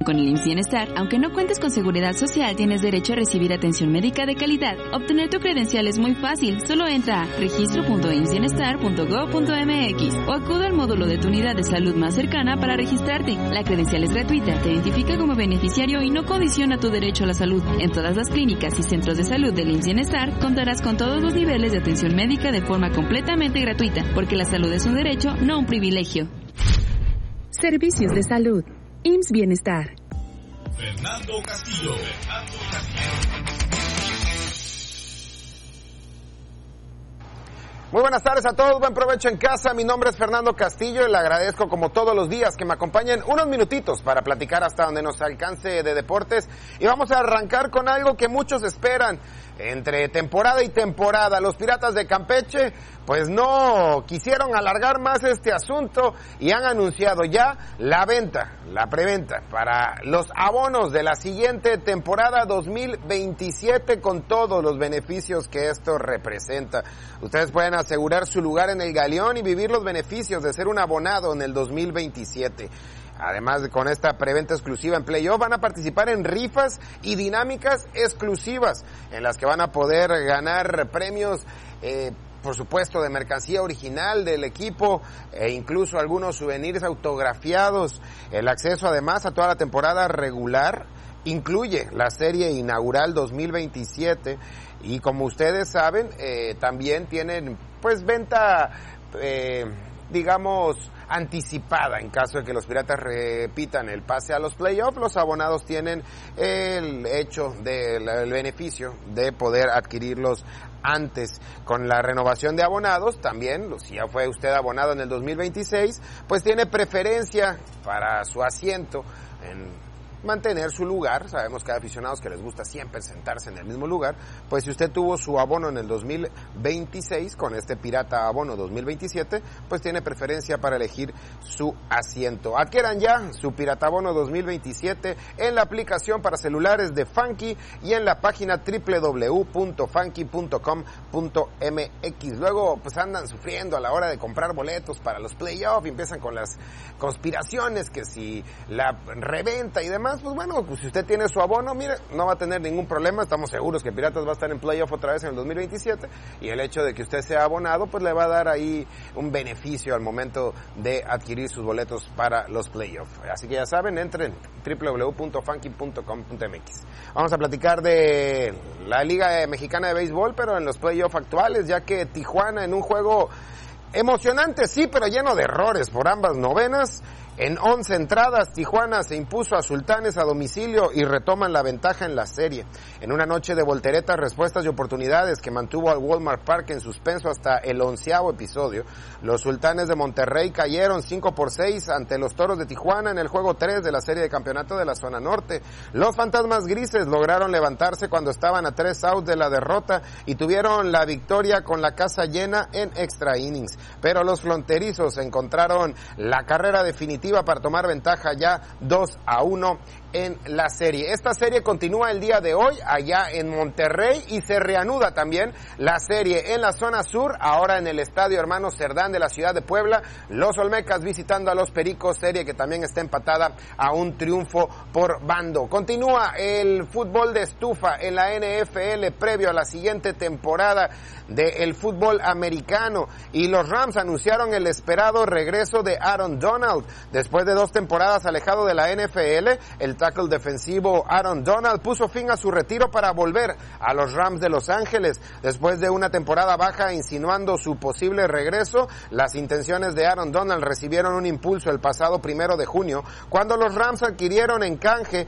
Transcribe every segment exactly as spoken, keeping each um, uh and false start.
Con el I M S S Bienestar, aunque no cuentes con seguridad social, tienes derecho a recibir atención médica de calidad. Obtener tu credencial es muy fácil. Solo entra a registro punto i m s s bienestar punto gob punto m x o acude al módulo de tu unidad de salud más cercana para registrarte. La credencial es gratuita, te identifica como beneficiario y no condiciona tu derecho a la salud. En todas las clínicas y centros de salud del I M S S Bienestar contarás con todos los niveles de atención médica de forma completamente gratuita, porque la salud es un derecho, no un privilegio. Servicios de salud. I M S S Bienestar. Fernando Castillo. Fernando Castillo. Muy buenas tardes a todos, buen provecho en casa. Mi nombre es Fernando Castillo y le agradezco como todos los días que me acompañen unos minutitos para platicar hasta donde nos alcance de deportes. Y vamos a arrancar con algo que muchos esperan. Entre temporada y temporada, los Piratas de Campeche pues no quisieron alargar más este asunto y han anunciado ya la venta, la preventa para los abonos de la siguiente temporada dos mil veintisiete con todos los beneficios que esto representa. Ustedes pueden asegurar su lugar en el Galeón y vivir los beneficios de ser un abonado en el dos mil veintisiete. Además, con esta preventa exclusiva en Playoff, van a participar en rifas y dinámicas exclusivas en las que van a poder ganar premios, eh, por supuesto, de mercancía original del equipo e incluso algunos souvenirs autografiados. El acceso, además, a toda la temporada regular incluye la serie inaugural dos mil veintisiete y, como ustedes saben, eh, también tienen, pues, venta, eh, digamos, anticipada en caso de que los Piratas repitan el pase a los playoffs. Los abonados tienen el hecho del el beneficio de poder adquirirlos antes. Con la renovación de abonados también, si ya fue usted abonado en el dos mil veintiséis, pues tiene preferencia para su asiento en mantener su lugar. Sabemos que hay aficionados que les gusta siempre sentarse en el mismo lugar. Pues si usted tuvo su abono en el dos mil veintiséis, con este Pirata Abono dos mil veintisiete, pues tiene preferencia para elegir su asiento. Adquieran ya su Pirata Abono dos mil veintisiete en la aplicación para celulares de Funky y en la página doble u doble u doble u punto funky punto com punto m x. Luego pues andan sufriendo a la hora de comprar boletos para los playoffs y empiezan con las conspiraciones que si la reventa y demás. Pues bueno, pues si usted tiene su abono, mire, no va a tener ningún problema. Estamos seguros que Piratas va a estar en playoff otra vez en el dos mil veintisiete y el hecho de que usted sea abonado pues le va a dar ahí un beneficio al momento de adquirir sus boletos para los playoffs. Así que ya saben, entren doble u doble u doble u punto funky punto com punto m x. Vamos a platicar de la Liga Mexicana de Béisbol, pero en los playoffs actuales, ya que Tijuana, en un juego emocionante, sí, pero lleno de errores por ambas novenas, en once entradas, Tijuana se impuso a Sultanes a domicilio y retoman la ventaja en la serie. En una noche de volteretas, respuestas y oportunidades que mantuvo al Walmart Park en suspenso hasta el onceavo episodio, los Sultanes de Monterrey cayeron cinco por seis ante los Toros de Tijuana en el juego tres de la serie de campeonato de la zona norte. Los Fantasmas Grises lograron levantarse cuando estaban a tres outs de la derrota y tuvieron la victoria con la casa llena en extra innings. Pero los Fronterizos encontraron la carrera definitiva para tomar ventaja ya dos a uno en la serie. Esta serie continúa el día de hoy allá en Monterrey y se reanuda también la serie en la zona sur, ahora en el Estadio Hermano Cerdán de la ciudad de Puebla. Los Olmecas visitando a los Pericos, serie que también está empatada a un triunfo por bando. Continúa el fútbol de estufa en la N F L previo a la siguiente temporada del fútbol americano y los Rams anunciaron el esperado regreso de Aaron Donald. Después de dos temporadas alejado de la N F L, el tackle defensivo Aaron Donald puso fin a su retiro para volver a los Rams de Los Ángeles. Después de una temporada baja insinuando su posible regreso, las intenciones de Aaron Donald recibieron un impulso el pasado primero de junio, cuando los Rams adquirieron en canje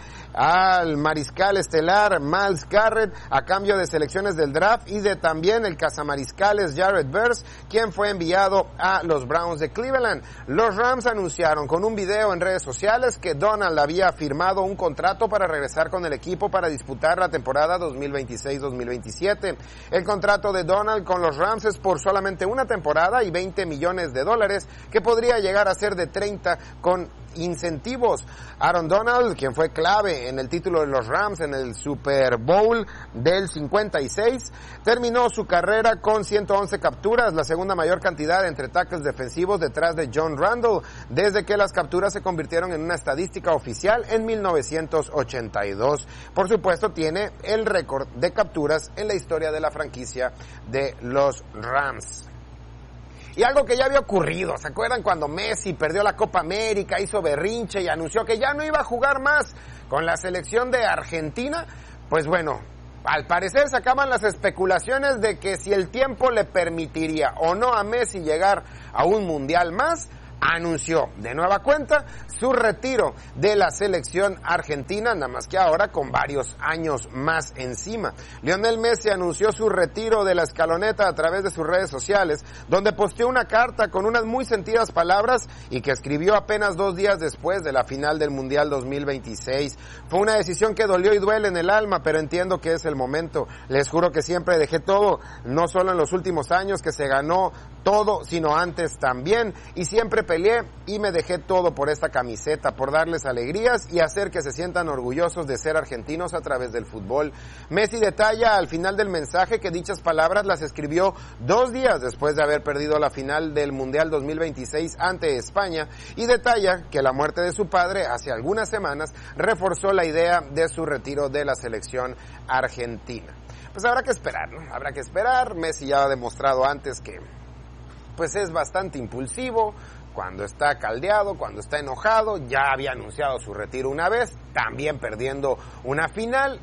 al mariscal estelar Myles Garrett a cambio de selecciones del draft y de también el cazamariscales Jared Verse, quien fue enviado a los Browns de Cleveland. Los Rams anunciaron con un video en redes sociales que Donald había firmado un contrato para regresar con el equipo para disputar la temporada dos mil veintiséis dos mil veintisiete. El contrato de Donald con los Rams es por solamente una temporada y veinte millones de dólares, que podría llegar a ser de treinta con incentivos. Aaron Donald, quien fue clave en el título de los Rams en el Super Bowl del cincuenta y seis, terminó su carrera con ciento once capturas, la segunda mayor cantidad entre tackles defensivos detrás de John Randall, desde que las capturas se convirtieron en una estadística oficial en mil novecientos ochenta y dos. Por supuesto, tiene el récord de capturas en la historia de la franquicia de los Rams. Y algo que ya había ocurrido, ¿se acuerdan cuando Messi perdió la Copa América, hizo berrinche y anunció que ya no iba a jugar más con la selección de Argentina? Pues bueno, al parecer se acaban las especulaciones de que si el tiempo le permitiría o no a Messi llegar a un mundial más. Anunció de nueva cuenta su retiro de la selección argentina, nada más que ahora con varios años más encima. Lionel Messi anunció su retiro de la escaloneta a través de sus redes sociales, donde posteó una carta con unas muy sentidas palabras y que escribió apenas dos días después de la final del Mundial dos mil veintiséis. Fue una decisión que dolió y duele en el alma, pero entiendo que es el momento. Les juro que siempre dejé todo, no solo en los últimos años que se ganó todo, sino antes también, y siempre peleé y me dejé todo por esta camiseta, por darles alegrías y hacer que se sientan orgullosos de ser argentinos a través del fútbol. Messi detalla al final del mensaje que dichas palabras las escribió dos días después de haber perdido la final del Mundial dos mil veintiséis ante España, y detalla que la muerte de su padre hace algunas semanas reforzó la idea de su retiro de la selección argentina. Pues habrá que esperar, ¿no? Habrá que esperar. Messi ya ha demostrado antes que pues es bastante impulsivo, cuando está caldeado, cuando está enojado. Ya había anunciado su retiro una vez, también perdiendo una final.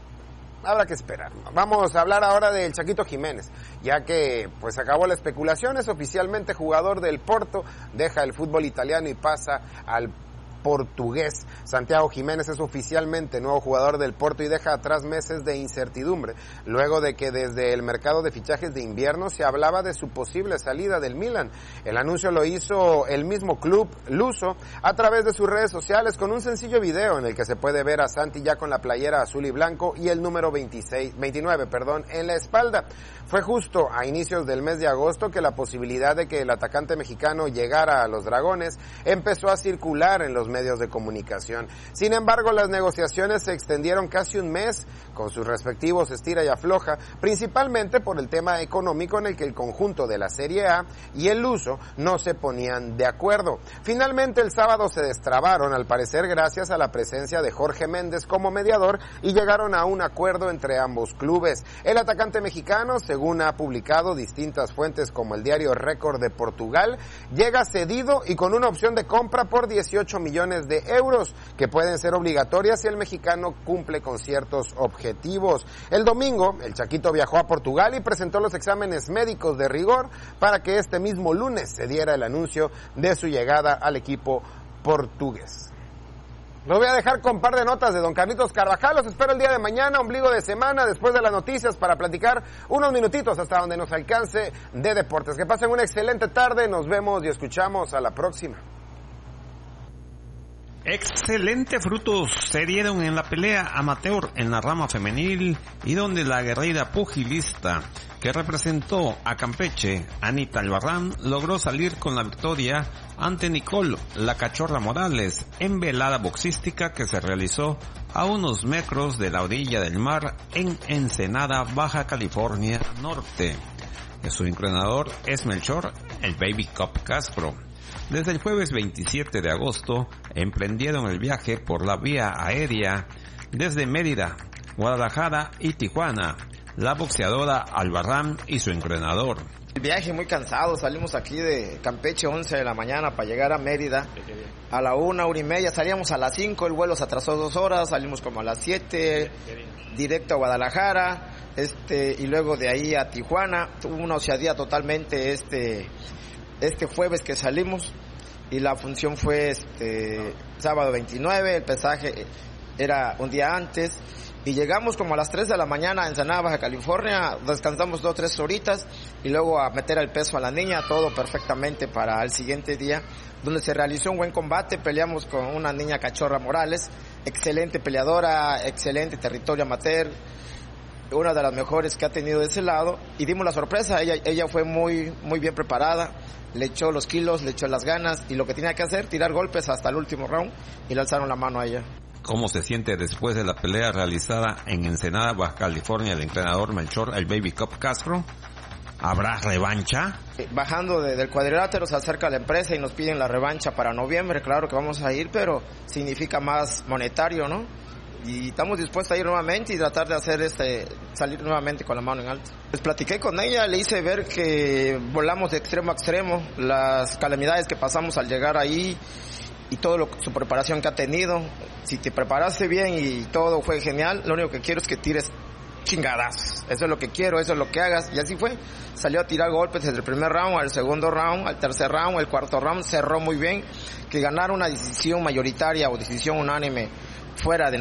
Habrá que esperar. Vamos a hablar ahora del Chaquito Jiménez, ya que pues acabó la especulación, es oficialmente jugador del Porto, deja el fútbol italiano y pasa al portugués. Santiago Jiménez es oficialmente nuevo jugador del Porto y deja atrás meses de incertidumbre, luego de que desde el mercado de fichajes de invierno se hablaba de su posible salida del Milan. El anuncio lo hizo el mismo club luso a través de sus redes sociales con un sencillo video en el que se puede ver a Santi ya con la playera azul y blanco y el número veintiséis, veintinueve, perdón, en la espalda. Fue justo a inicios del mes de agosto que la posibilidad de que el atacante mexicano llegara a los Dragones empezó a circular en los medios de comunicación. Sin embargo, las negociaciones se extendieron casi un mes con sus respectivos estira y afloja, principalmente por el tema económico en el que el conjunto de la Serie A y el luso no se ponían de acuerdo. Finalmente, el sábado se destrabaron, al parecer gracias a la presencia de Jorge Méndez como mediador, y llegaron a un acuerdo entre ambos clubes. El atacante mexicano, según ha publicado distintas fuentes como el diario Récord de Portugal, llega cedido y con una opción de compra por dieciocho millones de euros, que pueden ser obligatorias si el mexicano cumple con ciertos objetivos. El domingo, el Chaquito viajó a Portugal y presentó los exámenes médicos de rigor para que este mismo lunes se diera el anuncio de su llegada al equipo portugués. Los voy a dejar con un par de notas de don Carlitos Carvajal. Los espero el día de mañana, ombligo de semana, después de las noticias, para platicar unos minutitos hasta donde nos alcance de deportes. Que pasen una excelente tarde, nos vemos y escuchamos a la próxima. Excelentes frutos se dieron en la pelea amateur en la rama femenil, y donde la guerrera pugilista que representó a Campeche, Anita Albarrán, logró salir con la victoria ante Nicole La Cachorra Morales en velada boxística que se realizó a unos metros de la orilla del mar en Ensenada, Baja California Norte. Su entrenador es Melchor, el Baby Cup Castro. Desde el jueves veintisiete de agosto emprendieron el viaje por la vía aérea desde Mérida, Guadalajara y Tijuana, la boxeadora Albarrán y su entrenador. El viaje muy cansado, salimos aquí de Campeche once de la mañana para llegar a Mérida a la una, una y media, salíamos a las cinco, el vuelo se atrasó dos horas, salimos como a las siete, directo a Guadalajara, este, y luego de ahí a Tijuana. Tuvo una osadía totalmente este, este jueves que salimos, y la función fue este sábado veintinueve, el pesaje era un día antes, y llegamos como a las tres de la mañana a Ensenada, Baja California, descansamos dos o tres horitas, y luego a meter el peso a la niña, todo perfectamente para el siguiente día, donde se realizó un buen combate. Peleamos con una niña Cachorra Morales, excelente peleadora, excelente territorio amateur, una de las mejores que ha tenido de ese lado, y dimos la sorpresa. Ella, ella fue muy, muy bien preparada, le echó los kilos, le echó las ganas, y lo que tenía que hacer, tirar golpes hasta el último round, y le alzaron la mano a ella. ¿Cómo se siente después de la pelea realizada en Ensenada, Baja California, el entrenador Melchor, el Baby Cup Castro? ¿Habrá revancha? Bajando de, del cuadrilátero se acerca la empresa y nos piden la revancha para noviembre. Claro que vamos a ir, pero significa más monetario, ¿no? Y estamos dispuestos a ir nuevamente y tratar de hacer este salir nuevamente con la mano en alto. Pues platiqué con ella, le hice ver que volamos de extremo a extremo, las calamidades que pasamos al llegar ahí y todo lo, su preparación que ha tenido. Si te preparaste bien y todo fue genial, lo único que quiero es que tires chingadas. Eso es lo que quiero, eso es lo que hagas. Y así fue. Salió a tirar golpes desde el primer round, al segundo round, al tercer round, el cuarto round, cerró muy bien. Que ganar una decisión mayoritaria o decisión unánime fuera de